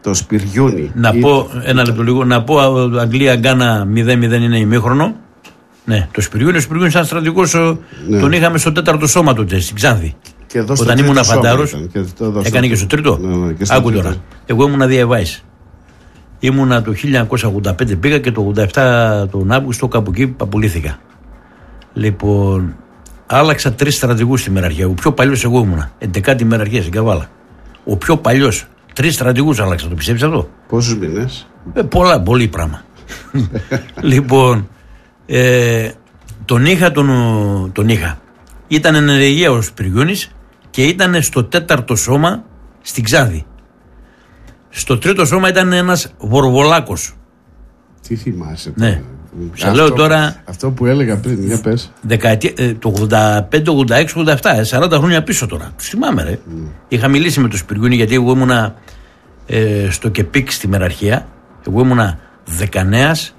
Το Σπυριούνι. Να ή... πω, ένα λεπτό λίγο, να πω Αγγλία-Γκάνα μηδέν μηδέν είναι ημίχρονο. Ναι, το Σπυριούνι, ο Σπυριούνι σαν στρατηγός, ναι. Τον είχαμε στο τέταρτο σώμα τότε στην Ξάνθη. Και εδώ όταν ήμουν φαντάρος, έκανε και στο τρίτο. Ναι, ναι, και άκου τώρα. Εγώ ήμουνα διαβάης. Ήμουνα το χίλια εννιακόσια ογδόντα πέντε πήγα και το ογδόντα επτά τον Αύγουστο κάπου εκεί απολύθηκα. Λοιπόν, άλλαξα τρεις στρατηγούς στη μεραρχία. Ο πιο παλιός εγώ ήμουνα. Εντεκάτη μεραρχία στην Καβάλα. Ο πιο παλιός. Τρεις στρατηγούς άλλαξα. Το πιστεύεις αυτό? Πόσους μήνες? Ε, πολλά, πολύ πράγμα. Λοιπόν, ε, τον είχα, τον, τον είχα. Ήταν ενεργεία ο Σπυριούνης και ήταν στο τέταρτο σώμα στην Ξάνθη. Στο τρίτο σώμα ήταν ένας Βορβολάκος. Τι θυμάσαι? Ναι. Σε λέω τώρα. Αυτό που έλεγα πριν, για πες. Δεκαετία, ε, το ογδόντα πέντε, ογδόντα έξι, ογδόντα επτά, ε, σαράντα χρόνια πίσω τώρα. Τους θυμάμαι, ρε. Mm. Είχα μιλήσει με τον Σπυριούνη γιατί εγώ ήμουνα ε, στο ΚΕΠΙΚ στη μεραρχία. Εγώ ήμουνα δεκανέας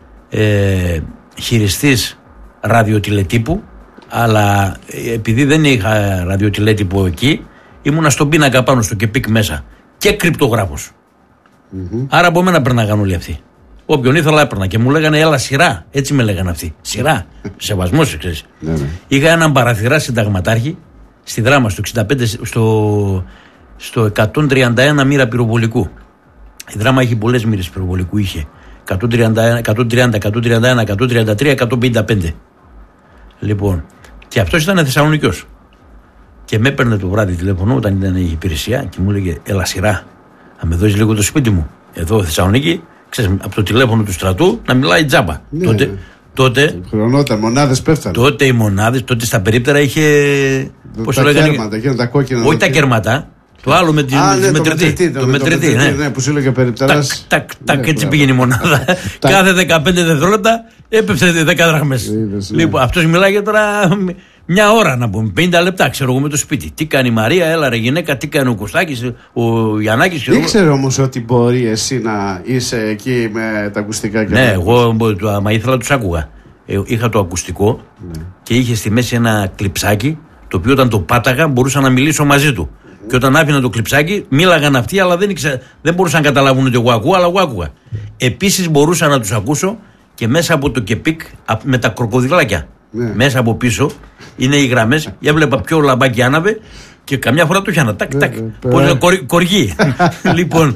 ε, χειριστής ραδιοτηλετύπου, αλλά ε, επειδή δεν είχα ραδιοτηλέτυπο εκεί, ήμουνα στον πίνακα πάνω στο ΚΕΠΙΚ μέσα. Και κρυπτογράφος. Mm-hmm. Άρα από μένα περνάγαν όλοι αυτοί. Όποιον ήθελα έπαιρνα και μου λέγανε έλα σειρά. Έτσι με λέγανε αυτοί. Σειρά. Σεβασμός, ξέρεις. Ναι, ναι. Είχα έναν παραθυρά συνταγματάρχη στη Δράμα στο εξήντα πέντε, στο, στο εκατόν τριάντα ένα μοίρα πυροβολικού. Η Δράμα έχει πολλές μοίρες πυροβολικού. Είχε εκατόν τριάντα, εκατόν τριάντα, εκατόν τριάντα ένα, εκατόν τριάντα τρία, εκατόν πενήντα πέντε. Λοιπόν, και αυτός ήταν Θεσσαλονικιός. Και με έπαιρνε το βράδυ τηλέφωνο όταν ήταν η υπηρεσία και μου έλεγε έλα σειρά. Θα με δώσεις λίγο το σπίτι μου. Εδώ Θεσσαλονίκη. Ξέρεις, από το τηλέφωνο του στρατού να μιλάει τζάμπα. Ναι, τότε, ναι. τότε, χρονόταν, μονάδες πέφτανε. Τότε οι μονάδες, τότε στα περίπτερα είχε. Πώς τα λέγανε, κέρματα, εκείνα τα κόκκινα. Όχι τα κέρματα. Το άλλο με τη ναι, μετρητή. Το μετρητή, ναι. Ναι, που σου έλεγε περιπτεράς. Τακ, τακ, έτσι πήγαινε η μονάδα. Κάθε δεκαπέντε δευτερόλεπτα έπεφτε δέκα δραχμές. Λοιπόν, αυτός μιλάει για τώρα μια ώρα να πούμε, πενήντα λεπτά, ξέρω εγώ με το σπίτι. Τι κάνει η Μαρία, έλα ρε γυναίκα, τι κάνει ο Κωστάκης, ο Γιαννάκης. Ήξερε όμως ότι μπορεί εσύ να είσαι εκεί με τα ακουστικά και. Ναι, εγώ άμα ήθελα τους άκουγα. Είχα το ακουστικό ναι. Και είχε στη μέση ένα κλιψάκι, το οποίο όταν το πάταγα μπορούσα να μιλήσω μαζί του. Mm. Και όταν άφηνα το κλιψάκι, μίλαγαν αυτοί, αλλά δεν, ήξερα, δεν μπορούσαν να καταλάβουν ότι εγώ ακούω, αλλά εγώ άκουγα. Επίσης μπορούσα να τους ακούσω και μέσα από το ΚΕΠΙΚ με τα κροκοδιλάκια. Ναι. Μέσα από πίσω είναι οι γραμμές. Έβλεπα ποιο λαμπάκι άναβε και καμιά φορά το πιάνα. Τάκ, τάκ. Πώς κορ, κοργί. Λοιπόν,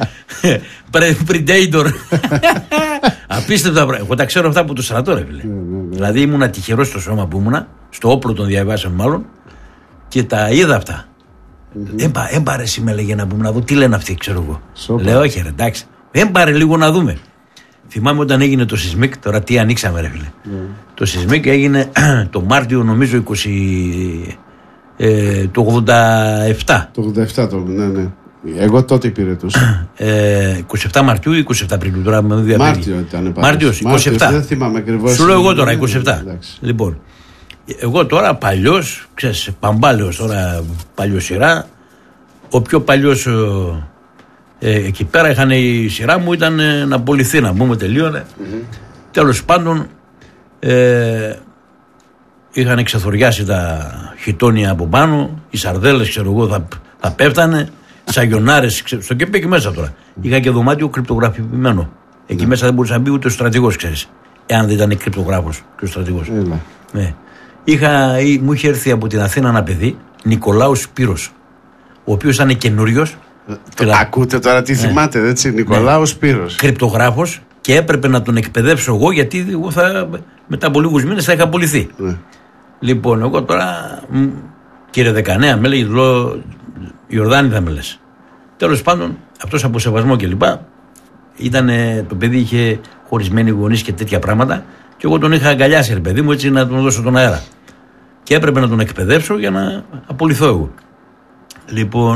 Predator. Απίστευτα πράγματα. Εγώ τα ξέρω αυτά από το στρατό, ρε φίλε. Δηλαδή ήμουνα τυχερός στο σώμα που ήμουνα, στο όπλο των διαβάσεων μάλλον, και τα είδα αυτά. Έμπαρε με έλεγε να πούμε να δω τι λένε αυτοί, ξέρω εγώ. Λέω, όχι, ρε, εντάξει. Έμπαρε λίγο να δούμε. Θυμάμαι όταν έγινε το Σισμίκ, τώρα τι ανοίξαμε, ρε φίλε. Mm. Το Σισμίκ έγινε το Μάρτιο, νομίζω, είκοσι, ε, το ογδόντα επτά. Το ογδόντα επτά, το, ναι, ναι. Εγώ τότε υπηρετούσα. Ε, είκοσι επτά Μαρτίου ή είκοσι επτά Απριλίου, τώρα με διαφέρει. Μάρτιο ήταν. Μάρτιος, είκοσι επτά. Δεν θυμάμαι ακριβώς. Σου λέω εγώ τώρα, είκοσι επτά. Ναι, λοιπόν, εγώ τώρα παλιός, ξέρεις, παμπάλαιος τώρα, παλιοσυρά. Ο πιο παλιός. Ε, εκεί πέρα είχαν η σειρά μου ήταν ε, να απολυθεί, να πούμε, τελείωνε. Mm-hmm. Τέλος πάντων ε, είχαν εξαθοριάσει τα χιτόνια από πάνω, οι σαρδέλες, ξέρω εγώ, θα, θα πέφτανε, σαγιονάρες, στο ΚΕΠΙΚ μέσα τώρα. Mm-hmm. Είχα και δωμάτιο κρυπτογραφημένο. Εκεί mm-hmm. μέσα δεν μπορούσε να μπει ούτε ο στρατηγός, ξέρεις, εάν δεν ήταν κρυπτογράφος και ο στρατηγός. Mm-hmm. Ναι. Είχα, ή, μου είχε έρθει από την Αθήνα ένα παιδί, Νικολάου Σπύρος, ο οποίος ήταν καινούριος. Το ακούτε τώρα τι ναι. θυμάται, έτσι, Νικολάου ναι. Σπύρος. Κρυπτογράφος, και έπρεπε να τον εκπαιδεύσω εγώ, γιατί εγώ θα, μετά από λίγους μήνες θα είχα απολυθεί. Ναι. Λοιπόν, εγώ τώρα, κύριε δεκανέα, με έλεγε, Ιορδάνη θα με λες. Τέλος πάντων, αυτός από σεβασμό κλπ. Το παιδί είχε χωρισμένοι γονείς και τέτοια πράγματα, και εγώ τον είχα αγκαλιάσει, ρε παιδί μου, έτσι να τον δώσω τον αέρα. Και έπρεπε να τον εκπαιδεύσω για να απολυθώ εγώ. Λοιπόν.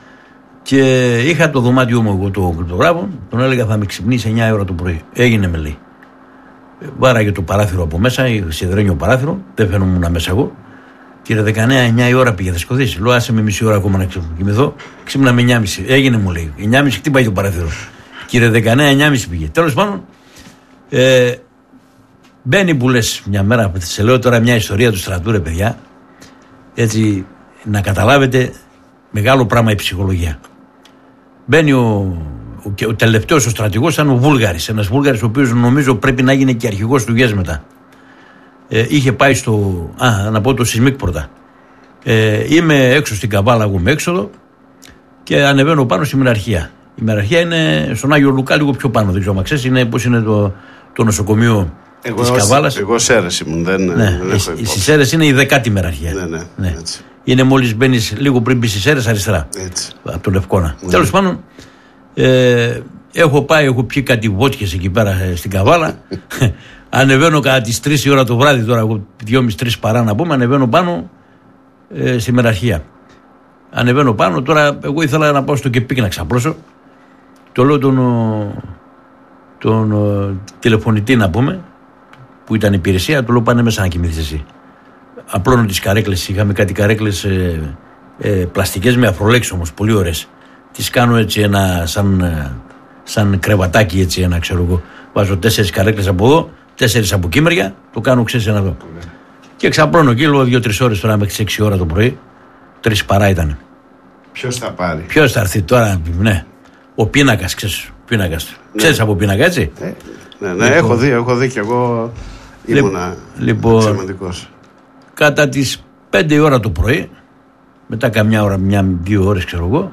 Και είχα το δωμάτιό μου εγώ το κρυπτογράφο, τον έλεγα θα με ξυπνήσει εννιά ώρα το πρωί. Έγινε, με λέει. Βάραγε το παράθυρο από μέσα, σιδερένιο παράθυρο, δεν φαίνομουν μέσα εγώ. Κύριε δεκανέα, εννιά η ώρα πήγε, θα σκοτήσει. Λέω, άσε με μισή ώρα ακόμα να κοιμηθώ. Ξύπνα με εννιά και μισή. Έγινε, μου λέει. εννιά και μισή χτύπαγε το παράθυρο. Κύριε δεκανέα, εννιά και μισή πήγε. Τέλος πάντων, ε, μπαίνει που λες μια μέρα, σε λέω τώρα μια ιστορία του στρατού, ρε παιδιά. Έτσι, να καταλάβετε, μεγάλο πράγμα η ψυχολογία. Μπαίνει ο ο, ο τελευταίος ο στρατηγός ήταν ο Βούλγαρης. Ένας Βούλγαρης ο οποίος νομίζω πρέπει να γίνει και αρχηγός του ΓΕΣ μετά. Ε, είχε πάει στο. Α, να πω το Σισμίκ πρώτα. Ε, είμαι έξω στην Καβάλα, εγώ με έξοδο και ανεβαίνω πάνω στη Μεραρχία. Η Μεραρχία είναι στον Άγιο Λουκά, λίγο πιο πάνω. Δεν ξέρω αν ξέρεις, είναι πώς είναι το, το νοσοκομείο της Καβάλας. Εγώ Σέρες ήμουν, δεν, ναι, δεν έχω η, η Σέρες είναι η δεκάτη Μεραρχία. Ναι, ναι, ναι. Είναι μόλις μπαίνεις λίγο πριν μπεις στις Σέρες αριστερά. Έτσι. Από τον Λευκόνα. Ναι. Τέλος πάντων, ε, έχω πάει, έχω πιει κάτι βότκες εκεί πέρα στην Καβάλα. Ανεβαίνω κατά τις τρεις η ώρα το βράδυ, τώρα εγώ δυόμιση τρεις παρά να πούμε, ανεβαίνω πάνω ε, στη Μεραρχία. Ανεβαίνω πάνω, τώρα εγώ ήθελα να πάω στο Κεπίκ να ξαπλώσω. Το λέω τον, τον, τον τηλεφωνητή να πούμε, που ήταν υπηρεσία, του λέω πάνε μέσα να κοιμηθείς εσύ. Απλώνω τις καρέκλες, είχαμε κάτι καρέκλες ε, ε, πλαστικές με αφρολέξεις όμως, πολύ ωραίες. Τις κάνω έτσι ένα σαν, σαν κρεβατάκι έτσι ένα ξέρω εγώ. Βάζω τέσσερις καρέκλες από εδώ, τέσσερις από κείμερια, το κάνω ξέρεις ένα εδώ. Mm. Και ξαπλώνω εκεί, λέω δύο-τρεις ώρες τώρα μέχρι τις έξι ώρα το πρωί, τρεις παρά ήταν. Ποιος θα πάρει. Ποιος θα έρθει τώρα, ναι. Ο πίνακας, ξέρεις, πίνακας. Ναι. Ξέρεις από πίνακα, έτσι. Ε, ναι, ναι, λοιπόν, έχω δει, έχω δει και εγώ ήμουνα λοιπόν, σημαντικός. Κατά τις πέντε ώρα το πρωί, μετά καμιά ώρα, μια-δύο ώρες ξέρω εγώ,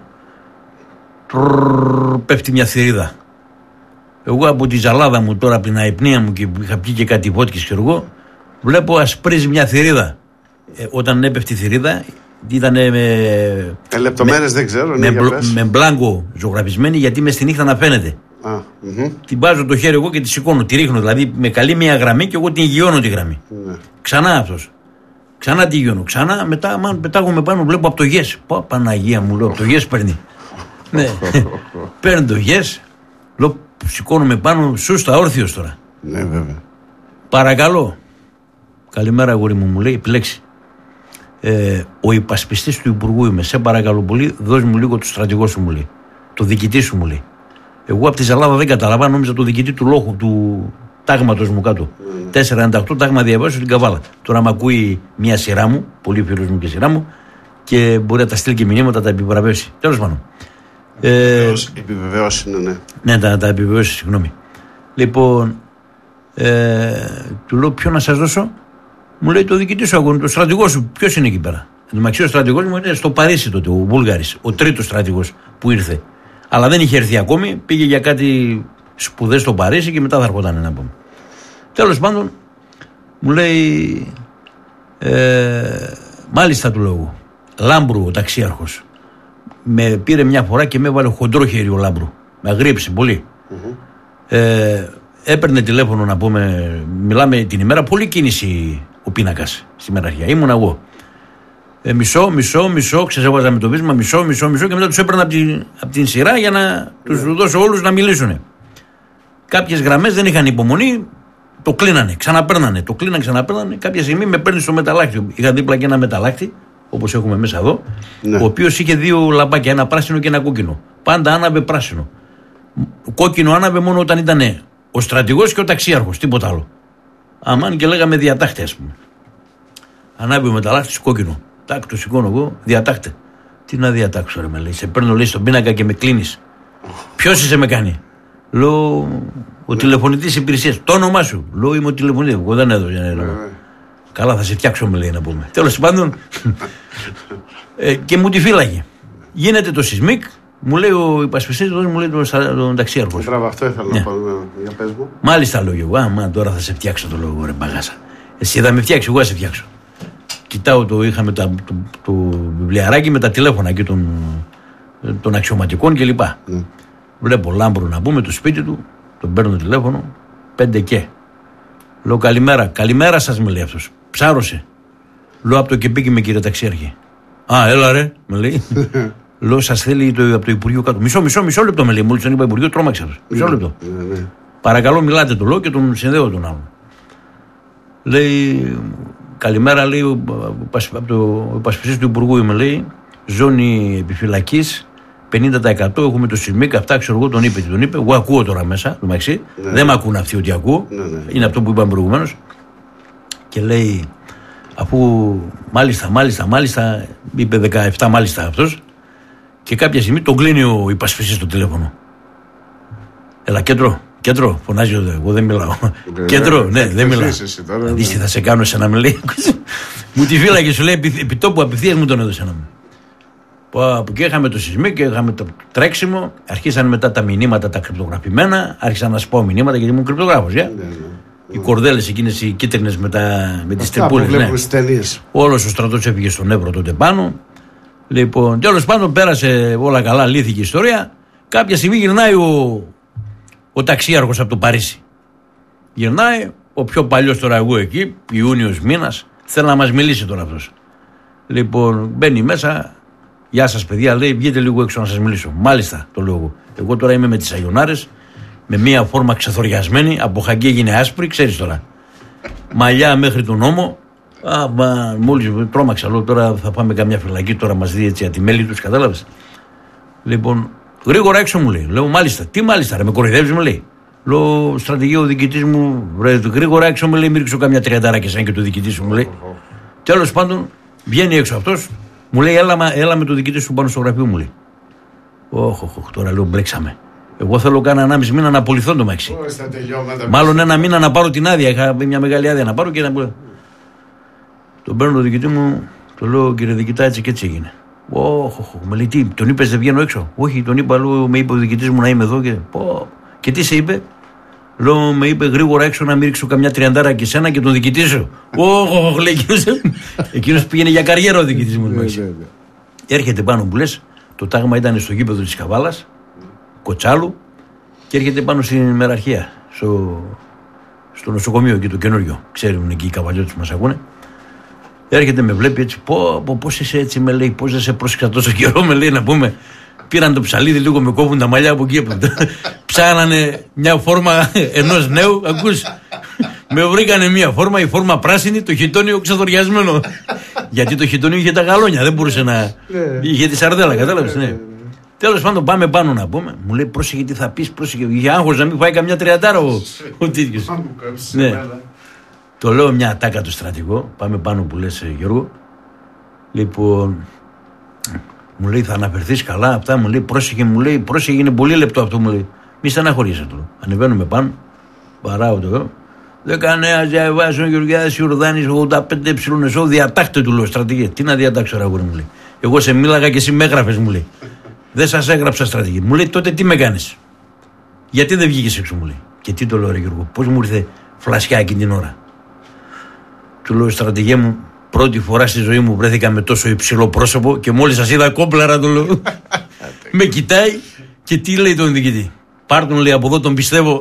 τρρρ, πέφτει μια θηρίδα. Εγώ από τη ζαλάδα μου τώρα, από την αϊπνία μου και είχα πιει και κάτι βότκες ξέρω εγώ, βλέπω ασπρίζει μια θηρίδα. Ε, όταν έπεφτει η θηρίδα, ήταν με. Ε, λεπτομέρειες δεν ξέρω. Με, μπλ, με μπλάνκο ζωγραφισμένη, γιατί με στη νύχτα να φαίνεται. Α, mm-hmm. Την βάζω το χέρι εγώ και τη σηκώνω, τη ρίχνω. Δηλαδή με καλή μια γραμμή και εγώ την γιώνω τη γραμμή. Mm. Ξανά αυτός. Ξανά τη γιώνω. Ξανά μετά, μαν, πετάγομαι πάνω, βλέπω από το γες. Πω, Παναγία μου, λέω, από το γες παίρνει. Ναι. Παίρνει το γες. Λέω, σηκώνομαι πάνω, σούστα, όρθιος τώρα. Ναι, βέβαια. Παρακαλώ. Καλημέρα, αγόρι μου, μου λέει, επιλέξει. Ε, ο υπασπιστής του Υπουργού είμαι. Σε παρακαλώ πολύ, δώσ' μου λίγο το στρατηγό σου, μου λέει. Το διοικητή σου, μου λέει. Εγώ από τη Ζαλάδα δεν καταλαβαίνω, νόμιζα το διοικητή του λόγου, του τάγματος μου κάτω. Mm. τετρακόσια ενενήντα οκτώ τάγμα διαβάσεως στην Καβάλα. Τώρα με ακούει μια σειρά μου, πολύ φίλος μου και σειρά μου, και μπορεί να τα στείλει και μηνύματα, τα επιβραβεύσει. Τέλος πάντων. Ε, επιβεβαιώσει, ναι, ναι. Ναι, τα, τα επιβεβαιώσει, συγγνώμη. Λοιπόν, ε, του λέω ποιο να σας δώσω. Μου λέει το διοικητή σου αγώνη, το στρατηγό σου, ποιος είναι εκεί πέρα. Εντωμεταξύ ο στρατηγός μου είναι στο Παρίσι τότε, ο Βούλγαρης, ο τρίτος στρατηγός που ήρθε. Αλλά δεν είχε έρθει ακόμη, πήγε για κάτι σπουδές στο Παρίσι και μετά θα έρχονταν να πούμε. Τέλος πάντων, μου λέει, ε, μάλιστα του λέω, Λάμπρου ο ταξίαρχος. Με πήρε μια φορά και με έβαλε χοντρό χέρι ο Λάμπρου. Με αγρίεψε πολύ. Mm-hmm. Ε, έπαιρνε τηλέφωνο να πούμε, μιλάμε την ημέρα, πολύ κίνηση ο πίνακας στη Μεραρχία. Ήμουν εγώ. Ε, μισό, μισό, μισό, ξεσέβαζα με το βίσμα, μισό, μισό, μισό και μετά τους έπαιρνα από την, από την σειρά για να τους yeah. δώσω όλους να μιλήσουν. Κάποιες γραμμές δεν είχαν υπομονή, το κλείνανε, ξαναπέρνανε, το κλείνανε, ξαναπέρνανε. Κάποια στιγμή με παίρνει στο μεταλλάκτη. Είχα δίπλα και ένα μεταλλάκτη, όπως έχουμε μέσα εδώ, yeah. ο οποίος είχε δύο λαμπάκια, ένα πράσινο και ένα κόκκινο. Πάντα άναβε πράσινο. Κόκκινο άναβε μόνο όταν ήταν ο στρατηγός και ο ταξίαρχος, τίποτα άλλο. Αμάν και λέγαμε διατάχτε, ας πούμε. Ανάβει ο μεταλλάκτης κόκκινο. Τάκ, το σηκώνω εγώ, διατάχτε. Τι να διατάξω, ρε με λέει. Σε παίρνω, λέει, στον πίνακα και με κλείνεις. Ποιος είσαι, με κάνει. Λέω, ο τηλεφωνητής υπηρεσίας. Το όνομά σου. Λέω, είμαι ο τηλεφωνητής. Εγώ δεν έδωσα. Καλά, θα σε φτιάξω, με λέει να πούμε. Τέλος πάντων. ε, και μου τη φύλαγε. Γίνεται το Σισμίκ. Μου λέει ο υπασπιστής, μου λέει τον, τον ταξίαρχο. Μπράβο, αυτό ήθελα να πω. Για πες μου. Μάλιστα, λέω εγώ. Άμα τώρα θα σε φτιάξω το λόγο, ρε μπαγάσα. Εσύ θα με φτιάξει, εγώ θα σε φτιάξω. Κοιτάω, το είχαμε τα, το, το βιβλιαράκι με τα τηλέφωνα εκεί των, των αξιωματικών κλπ. Mm. Βλέπω Λάμπρο να πούμε το σπίτι του, τον παίρνω τηλέφωνο, πέντε και. Λέω καλημέρα, καλημέρα σας, με λέει αυτός. Ψάρωσε. Λέω από το Κεπίκι με κύριε ταξίαρχη. Α, έλα ρε, με λέει. Λέω σας θέλει το, από το Υπουργείο κάτω. Μισό, μισό, μισό λεπτό με λέει. Μόλις τον είπα Υπουργείο, τρόμαξε αυτός. Μισό λεπτό. Mm. Mm. Παρακαλώ, μιλάτε, το λέω και τον συνδέω τον άλλον. Λέει. Καλημέρα, λέει ο, ο υπασπιστής του Υπουργού, είμαι, λέει, ζώνη επιφυλακής, πενήντα τοις εκατό έχουμε το Σισμίκ, αυτά ξέρω εγώ, τον είπε, τον είπε. Εγώ ακούω τώρα μέσα, το μαξί, ναι. Δεν με ακούν αυτοί ότι ακούω, ναι, ναι. Είναι αυτό που είπαμε προηγουμένως. Και λέει, αφού μάλιστα, μάλιστα, μάλιστα, είπε δεκαεπτά μάλιστα αυτός, και κάποια στιγμή τον κλείνει ο υπασπιστής στο τηλέφωνο. Έλα, κέντρο, κέντρο, φωνάζει ο εγώ δεν μιλάω. Κέντρο, ναι, δεν μιλάω. Αντίστοιχα θα σε κάνω σε ένα μιλή. Μου τη φύλαγε, σου λέει, επί τόπου απευθείας μου τον έδωσε να μου. Και είχαμε το σεισμό και είχαμε το τρέξιμο. Αρχίσαν μετά τα μηνύματα τα κρυπτογραφημένα. Άρχισαν να σπάω μηνύματα γιατί ήμουν κρυπτογράφος. Yeah? Ναι, ναι. Οι κορδέλες εκείνες οι κίτρινες με, με τις τρυπούλες. Ναι. Όλος ο στρατός έφυγε στον Εύρο τότε πάνω. Λοιπόν, τέλος πάντων πέρασε όλα καλά, λύθηκε η ιστορία. Κάποια στιγμή γυρνάει ο, ο ταξίαρχος από το Παρίσι. Γυρνάει, ο πιο παλιός τώρα εγώ εκεί, Ιούνιος μήνας, θέλει να μας μιλήσει τώρα αυτός. Λοιπόν, μπαίνει μέσα. Γεια σας παιδιά, λέει, βγείτε λίγο έξω να σας μιλήσω. Μάλιστα, το λέω εγώ. Εγώ τώρα είμαι με τις αγιονάρες, με μία φόρμα ξεθοριασμένη, από χαγκή έγινε άσπρη, ξέρεις τώρα. Μαλλιά μέχρι τον ώμο. Α, μα, μόλις τρόμαξα, λέω τώρα θα πάμε καμιά φυλακή, τώρα μας δει έτσι ατιμέλη τους, κατάλαβες. Λοιπόν, γρήγορα έξω μου λέει. Λέω, μάλιστα, τι μάλιστα, ρε, με κοροϊδεύεις μου λέει. Λέω, στρατηγείο, ο διοικητής μου, ρε, γρήγορα έξω μου λέει, μην ρίξω καμιά τριαντάρα και σαν και το διοικητή σου μου λέει. Τέλος πάντων, βγαίνει έξω αυτός. Μου λέει, έλα, έλα με το διοικητή σου πάνω στο γραφείο μου λέει. Όχι, όχι, τώρα λέω, μπλέξαμε. Εγώ θέλω κάνα ενάμιση μήνα να απολυθώ το μαξί. Μάλλον ένα μήνα να πάρω την άδεια. Είχα μια μεγάλη άδεια να πάρω και να. Τον παίρνω το διοικητή μου, το λέω, κύριε διοικητά, έτσι και έτσι έγινε. Όχι, όχι, με λέει, τι, τον είπε, δεν βγαίνω έξω. Όχι, τον είπα, λέω, με είπε ο διοικητής μου να είμαι εδώ και. Πω. Και τι σε είπε. Λέω, με είπε γρήγορα έξω να μην ρίξω καμιά τριαντάρα και σένα και τον διοικητή σου. Όχι, λέει εκείνος. Εκείνος πήγαινε για καριέρα ο διοικητής μου. Έρχεται πάνω που λες, το τάγμα ήταν στο γήπεδο της Καβάλας, Κοτσάλου, και έρχεται πάνω στην μεραρχία, στο, στο νοσοκομείο εκεί το καινούριο. Ξέρουν εκεί οι καβαλιώτες που μας ακούνε. Έρχεται, με βλέπει έτσι, πω, πω, πώς είσαι έτσι, με λέει, πώς δεν σε πρόσεξα τόσο καιρό, με λέει να πούμε. Πήραν το ψαλίδι λίγο, με κόβουν τα μαλλιά από εκεί. Ψάχνανε μια φόρμα ενός νέου, ακούς. Με βρήκανε μια φόρμα, η φόρμα πράσινη, το χιτόνιο ξεδοριασμένο. Γιατί το χιτόνιο είχε τα γαλόνια, δεν μπορούσε να. Είχε τη σαρδέλα, κατάλαβες, ναι. Τέλος πάντων, πάμε πάνω να πούμε. Μου λέει, πρόσεχε τι θα πεις, πρόσεχε. Είχε άγχος να μην φάει καμιά τριαντάρα ο, ο τέτοιος. Ναι. Το λέω μια ατάκα του στρατηγό. Πάμε πάνω που λες, Γιώργο. Λοιπόν. Μου λέει, θα αναφερθείς καλά αυτά. Μου λέει, πρόσεχε, μου λέει, πρόσεχε, είναι πολύ λεπτό αυτό. Μου λέει, μη στεναχωρήσετε του. Ανεβαίνουμε πάνω. Παράω το εδώ. Δεκανέα Ζαϊβάσιο Γεωργιάδης Ιορδάνης ογδόντα πέντε εψιλονεσό. Διατάχτε του, λέω, στρατηγέ. Τι να διατάξω, αγόρι μου λέει. Εγώ σε μίλαγα και εσύ με έγραφες, μου λέει. Δεν σας έγραψα, στρατηγέ. Μου λέει, τότε τι με κάνεις. Γιατί δεν βγήκες έξω, μου λέει. Και τι το λέω, ρε Γιώργο, πώς μου ήρθε φλασιά εκείνη την ώρα. Του λέω, στρατηγέ μου, πρώτη φορά στη ζωή μου βρέθηκα με τόσο υψηλό πρόσωπο και μόλις σας είδα κόμπλαρα, το λέω. Με κοιτάει και τι λέει τον διοικητή. Πάρ' τον, λέει, από εδώ, τον πιστεύω.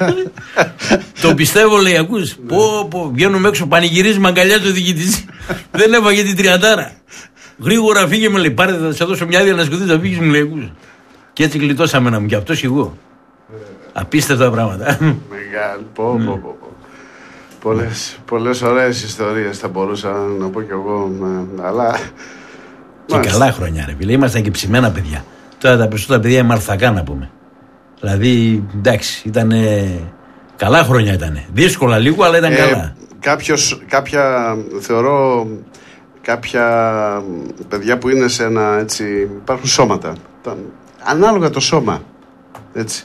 Τον πιστεύω, λέει, ακούς. Πω, πω, βγαίνουμε έξω, πανηγυρίζει, μ' αγκαλιάζει ο διοικητής. Δεν έφαγε την τριαντάρα. Γρήγορα φύγε, με λέει, πάρε, θα σε δώσω μια άδεια να σκοτείς, θα φύγεις, μου λέει, ακούς. Και έτσι γλιτώσαμε να μου, και αυτός και εγώ. Απίστευτα πράγματα. Μεγάλη, πω, πω, πω. Πολλές, πολλές ωραίες ιστορίες θα μπορούσα να πω κι εγώ, αλλά. Και μάλιστα. Καλά χρόνια, ρε φίλε. Ήμασταν και ψημένα παιδιά. Τώρα τα περισσότερα παιδιά είναι μαρθακά, να πούμε. Δηλαδή, εντάξει, ήταν. Καλά χρόνια ήταν. Δύσκολα λίγο, αλλά ήταν ε, καλά. Κάποιος, κάποια, θεωρώ, κάποια παιδιά που είναι σε ένα έτσι. Υπάρχουν σώματα. Ανάλογα το σώμα. Έτσι.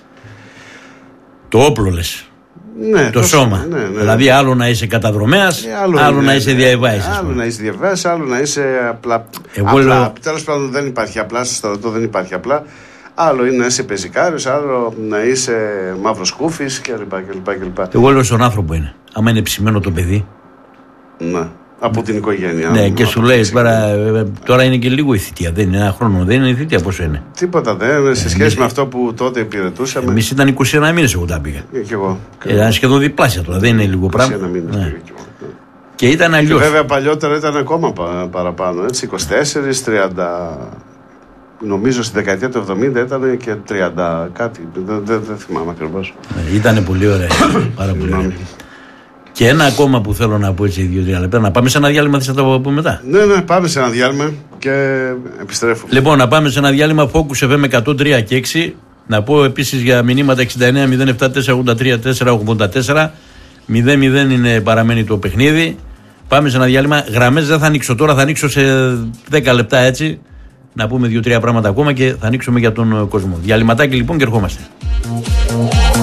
Το όπλο λες. Ναι, το, το σώμα. Ναι, ναι. Δηλαδή, άλλο να είσαι καταδρομέας, ε, άλλο, άλλο ναι, να είσαι διαβάης. Άλλο να είσαι διαβάης, άλλο να είσαι απλά. Εγώ απλά. Λέω... Τέλος πάντων, δεν υπάρχει απλά. Στο στρατό δεν υπάρχει απλά. Άλλο είναι να είσαι πεζικάριος, άλλο να είσαι μαύρος κούφης κλπ. Εγώ λέω στον άνθρωπο είναι. Άμα είναι ψημένο το παιδί. Ναι. Από την οικογένεια. Ναι, και σου λέει τώρα, τώρα είναι και λίγο η θητεία. Δεν είναι ένα χρόνο, δεν είναι η θητεία, πόσο είναι. Τίποτα δεν είναι. Σε σχέση εμείς... με αυτό που τότε υπηρετούσαμε. Εμείς ήταν είκοσι ένα μήνες, εγώ τα πήγα. Και εγώ. Ήταν σχεδόν διπλάσια τώρα, δεν είναι λίγο πράγμα. είκοσι ένα μήνες ναι. πήγα και εγώ. Και ήταν αλλιώς. Και βέβαια παλιότερα ήταν ακόμα παραπάνω. Έτσι, είκοσι τέσσερα, τριάντα. Νομίζω στη δεκαετία του εβδομήντα ήταν και τριάντα κάτι. Δεν, δεν, δεν θυμάμαι ακριβώς. Ναι, ήταν πολύ ωραία. Πάρα πολύ ωραία. Και ένα ακόμα που θέλω να πω έτσι δύο-τρία λεπτά. Να πάμε σε ένα διάλειμμα, θες να το πω μετά. Ναι, ναι, πάμε σε ένα διάλειμμα και επιστρέφουμε. Λοιπόν, να πάμε σε ένα διάλειμμα Focus εφ εμ εκατόν τρία και έξι. Να πω επίσης για μηνύματα εξήντα εννέα μηδέν επτά τέσσερα ογδόντα τρία τέσσερα ογδόντα τέσσερα. μηδέν μηδέν είναι παραμένει το παιχνίδι. Πάμε σε ένα διάλειμμα. Γραμμές δεν θα ανοίξω τώρα, θα ανοίξω σε δέκα λεπτά έτσι. Να πούμε δύο-τρία πράγματα ακόμα και θα ανοίξουμε για τον κόσμο. Διαλυματάκι λοιπόν και ερχόμαστε.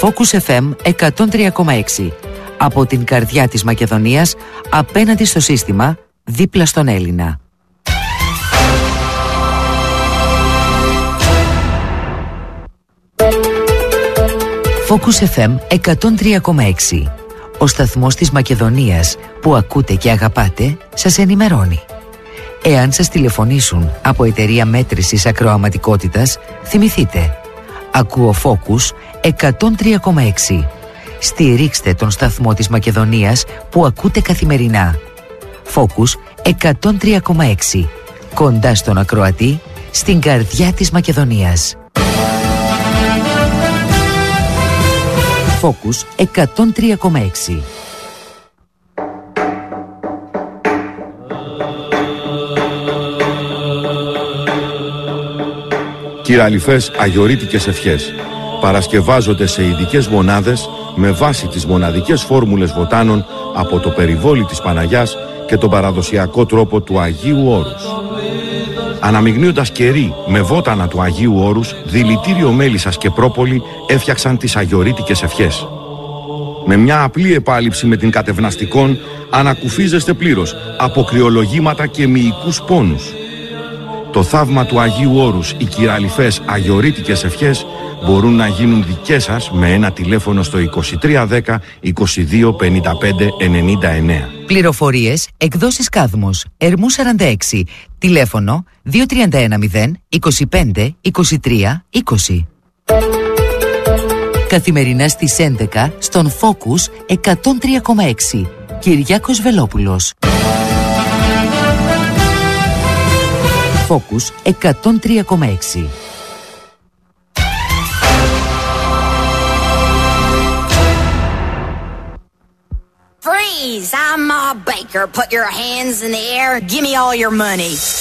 Focus εφ εμ εκατόν τρία κόμμα έξι. Από την καρδιά της Μακεδονίας, απέναντι στο σύστημα, δίπλα στον Έλληνα. Focus εφ εμ εκατόν τρία κόμμα έξι. Ο σταθμός της Μακεδονίας που ακούτε και αγαπάτε σας ενημερώνει. Εάν σας τηλεφωνήσουν από εταιρεία μέτρησης ακροαματικότητας, θυμηθείτε. Ακούω Focus εκατόν τρία κόμμα έξι. Στηρίξτε τον σταθμό της Μακεδονίας που ακούτε καθημερινά. Focus εκατόν τρία κόμμα έξι. Κοντά στον ακροατή, στην καρδιά της Μακεδονίας. Focus εκατόν τρία κόμμα έξι. Κυραλιφές αγιορείτικες ευχές παρασκευάζονται σε ειδικές μονάδες με βάση τις μοναδικές φόρμουλες βοτάνων από το περιβόλι της Παναγιάς και τον παραδοσιακό τρόπο του Αγίου Όρους. Αναμειγνύοντας κερί με βότανα του Αγίου Όρους, δηλητήριο μέλισσας και πρόπολη έφτιαξαν τις αγιορείτικες ευχές. Με μια απλή επάλυψη με την κατευναστικών ανακουφίζεστε πλήρως από κρυολογήματα και μυϊκούς πόνους. Το θαύμα του Αγίου Όρους, οι κυραλιφές αγιορείτικες ευχές μπορούν να γίνουν δικές σας με ένα τηλέφωνο στο είκοσι τρία δέκα είκοσι δύο πενήντα πέντε ενενήντα εννέα. Πληροφορίες, εκδόσεις Κάδμος, Ερμού σαράντα έξι, τηλέφωνο δύο τρία ένα μηδέν είκοσι πέντε είκοσι τρία είκοσι. Καθημερινά στις έντεκα στον Focus εκατόν τρία κόμμα έξι. Κυριάκος Βελόπουλος. Focus εκατόν τρία κόμμα έξι. Freeze! I'm Ma Baker. Put your hands in the air. Give me all your money.